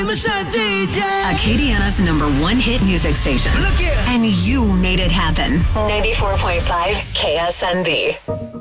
famous DJ. Acadiana's #1 hit music station. Look here. And you made it happen. 94.5 KSMB.